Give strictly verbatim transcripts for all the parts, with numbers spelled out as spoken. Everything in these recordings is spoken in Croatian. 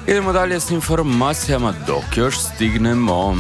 Idemo dalje s informacijama dok još stignemo.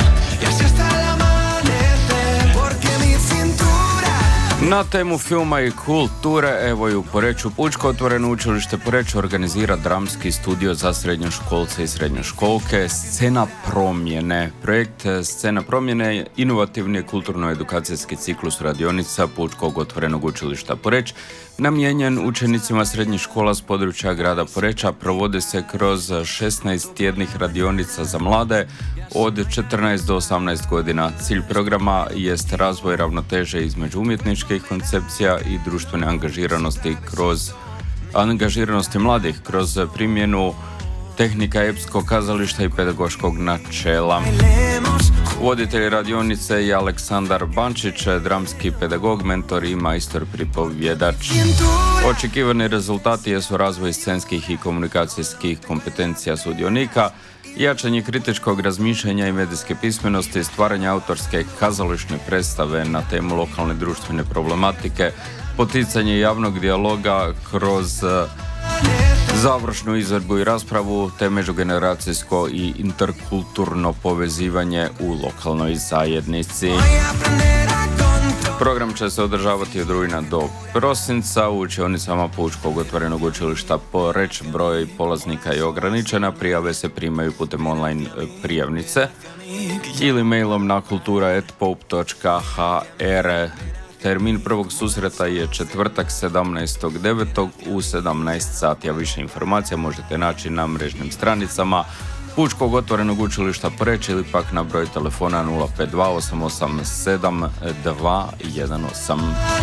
Na temu filma i kulture, evo i u Poreču, Pučko otvoreno učilište Poreč organizira dramski studio za srednjoškolce i srednjoškolke Scena promjene. Projekt Scena promjene je inovativni kulturno-edukacijski ciklus radionica Pučkog otvorenog učilišta Poreč, namijenjen učenicima srednjih škola s područja grada Poreča. Provode se kroz šesnaest tjednih radionica za mlade od četrnaest do osamnaest godina. Cilj programa jest razvoj ravnoteže između umjetničkih koncepcija i društvene angažiranosti kroz angažiranosti mladih kroz primjenu tehnika epskog kazališta i pedagoškog načela. Voditelj radionice je Aleksandar Bančić, dramski pedagog, mentor i majstor pripovjedač. Očekivani rezultati jesu razvoj scenskih i komunikacijskih kompetencija sudionika, jačanje kritičkog razmišljanja i medijske pismenosti, stvaranje autorske kazališne predstave na temu lokalne društvene problematike, poticanje javnog dijaloga kroz završnu izvedbu i raspravu, te međugeneracijsko i interkulturno povezivanje u lokalnoj zajednici. Program će se održavati od rujna do prosinca u učionicama Pučkog otvorenog učilišta Poreč. Broj polaznika je ograničena, prijave se primaju putem online prijavnice ili mailom na kultura at poup točka h r. Termin prvog susreta je četvrtak sedamnaestog devetog u sedamnaest sati, a više informacija možete naći na mrežnim stranicama Pučkog otvorenog učilišta Poreč ili pak na broj telefona nula pet dva osam osam sedam dva jedan osam.